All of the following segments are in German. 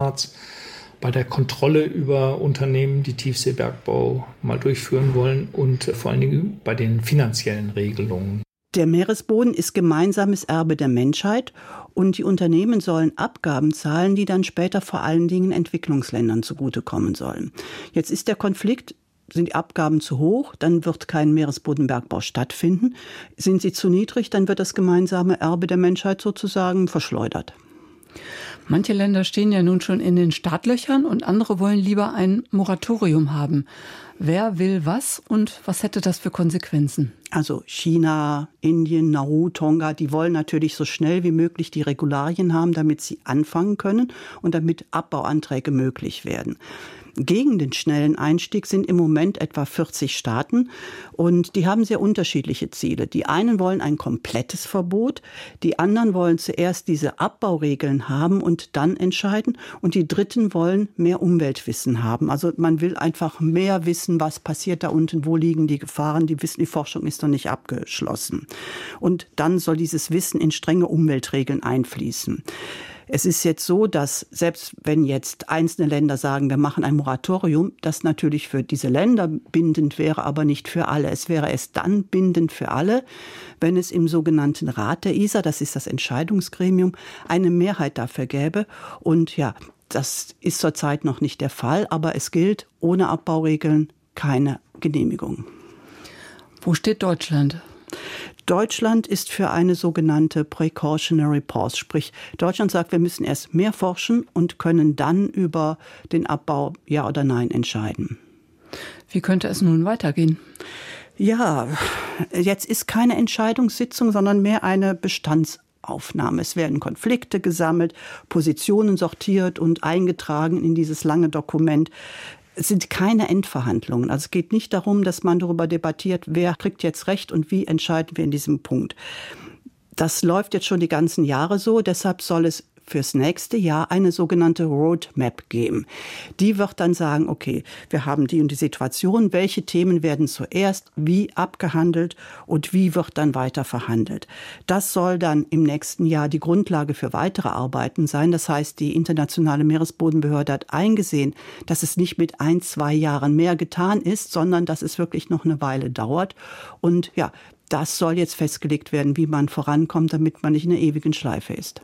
Europarats bei der Kontrolle über Unternehmen, die Tiefseebergbau mal durchführen wollen und vor allen Dingen bei den finanziellen Regelungen. Der Meeresboden ist gemeinsames Erbe der Menschheit und die Unternehmen sollen Abgaben zahlen, die dann später vor allen Dingen Entwicklungsländern zugutekommen sollen. Jetzt ist der Konflikt: Sind die Abgaben zu hoch, dann wird kein Meeresbodenbergbau stattfinden. Sind sie zu niedrig, dann wird das gemeinsame Erbe der Menschheit sozusagen verschleudert. Manche Länder stehen ja nun schon in den Startlöchern und andere wollen lieber ein Moratorium haben. Wer will was und was hätte das für Konsequenzen? Also China, Indien, Nauru, Tonga, die wollen natürlich so schnell wie möglich die Regularien haben, damit sie anfangen können und damit Abbauanträge möglich werden. Gegen den schnellen Einstieg sind im Moment etwa 40 Staaten und die haben sehr unterschiedliche Ziele. Die einen wollen ein komplettes Verbot, die anderen wollen zuerst diese Abbauregeln haben und dann entscheiden und die Dritten wollen mehr Umweltwissen haben. Also man will einfach mehr wissen, was passiert da unten, wo liegen die Gefahren, die Forschung ist noch nicht abgeschlossen. Und dann soll dieses Wissen in strenge Umweltregeln einfließen. Es ist jetzt so, dass selbst wenn jetzt einzelne Länder sagen, wir machen ein Moratorium, das natürlich für diese Länder bindend wäre, aber nicht für alle. Es wäre erst dann bindend für alle, wenn es im sogenannten Rat der ISA, das ist das Entscheidungsgremium, eine Mehrheit dafür gäbe. Und ja, das ist zurzeit noch nicht der Fall, aber es gilt, ohne Abbauregeln keine Genehmigung. Wo steht Deutschland? Deutschland ist für eine sogenannte Precautionary Pause, sprich Deutschland sagt, wir müssen erst mehr forschen und können dann über den Abbau ja oder nein entscheiden. Wie könnte es nun weitergehen? Ja, jetzt ist keine Entscheidungssitzung, sondern mehr eine Bestandsaufnahme. Es werden Konflikte gesammelt, Positionen sortiert und eingetragen in dieses lange Dokument. Es sind keine Endverhandlungen. Also es geht nicht darum, dass man darüber debattiert, wer kriegt jetzt Recht und wie entscheiden wir in diesem Punkt. Das läuft jetzt schon die ganzen Jahre so. Deshalb soll es fürs nächste Jahr eine sogenannte Roadmap geben. Die wird dann sagen, okay, wir haben die und die Situation, welche Themen werden zuerst wie abgehandelt und wie wird dann weiter verhandelt. Das soll dann im nächsten Jahr die Grundlage für weitere Arbeiten sein. Das heißt, die Internationale Meeresbodenbehörde hat eingesehen, dass es nicht mit 1-2 Jahren mehr getan ist, sondern dass es wirklich noch eine Weile dauert. Und ja, das soll jetzt festgelegt werden, wie man vorankommt, damit man nicht in einer ewigen Schleife ist.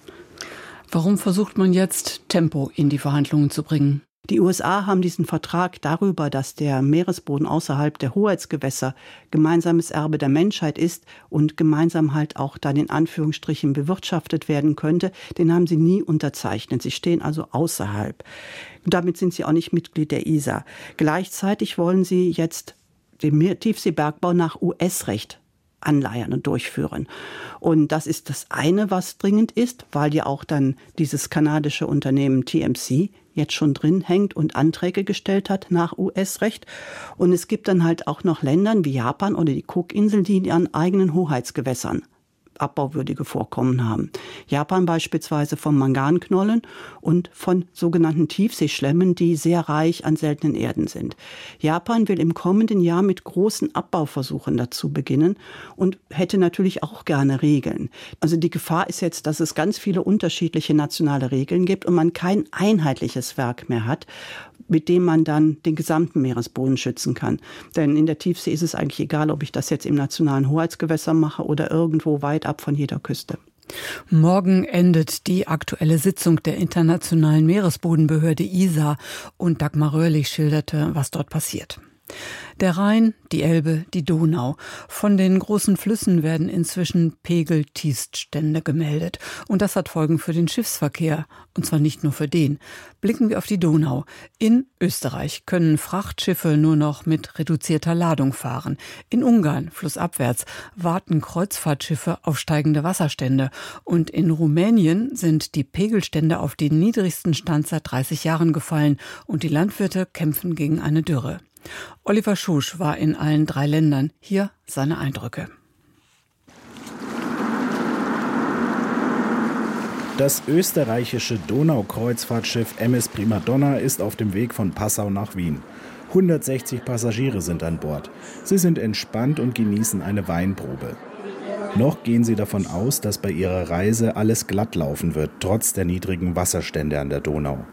Warum versucht man jetzt, Tempo in die Verhandlungen zu bringen? Die USA haben diesen Vertrag darüber, dass der Meeresboden außerhalb der Hoheitsgewässer gemeinsames Erbe der Menschheit ist und gemeinsam halt auch dann in Anführungsstrichen bewirtschaftet werden könnte, den haben sie nie unterzeichnet. Sie stehen also außerhalb. Damit sind sie auch nicht Mitglied der ISA. Gleichzeitig wollen sie jetzt den Tiefseebergbau nach US-Recht anleiern und durchführen. Und das ist das eine, was dringend ist, weil ja auch dann dieses kanadische Unternehmen TMC jetzt schon drin hängt und Anträge gestellt hat nach US-Recht. Und es gibt dann halt auch noch Länder wie Japan oder die Cookinseln, die in ihren eigenen Hoheitsgewässern abbauwürdige Vorkommen haben. Japan beispielsweise von Manganknollen und von sogenannten Tiefseeschlemmen, die sehr reich an seltenen Erden sind. Japan will im kommenden Jahr mit großen Abbauversuchen dazu beginnen und hätte natürlich auch gerne Regeln. Also die Gefahr ist jetzt, dass es ganz viele unterschiedliche nationale Regeln gibt und man kein einheitliches Werk mehr hat, mit dem man dann den gesamten Meeresboden schützen kann. Denn in der Tiefsee ist es eigentlich egal, ob ich das jetzt im nationalen Hoheitsgewässer mache oder irgendwo weit ab von jeder Küste. Morgen endet die aktuelle Sitzung der Internationalen Meeresbodenbehörde ISA und Dagmar Röhrlich schilderte, was dort passiert. Der Rhein, die Elbe, die Donau. Von den großen Flüssen werden inzwischen Pegeltiefststände gemeldet. Und das hat Folgen für den Schiffsverkehr. Und zwar nicht nur für den. Blicken wir auf die Donau. In Österreich können Frachtschiffe nur noch mit reduzierter Ladung fahren. In Ungarn, flussabwärts, warten Kreuzfahrtschiffe auf steigende Wasserstände. Und in Rumänien sind die Pegelstände auf den niedrigsten Stand seit 30 Jahren gefallen. Und die Landwirte kämpfen gegen eine Dürre. Oliver Schusch war in allen 3 Ländern. Hier seine Eindrücke. Das österreichische Donaukreuzfahrtschiff MS Primadonna ist auf dem Weg von Passau nach Wien. 160 Passagiere sind an Bord. Sie sind entspannt und genießen eine Weinprobe. Noch gehen sie davon aus, dass bei ihrer Reise alles glatt laufen wird, trotz der niedrigen Wasserstände an der Donau.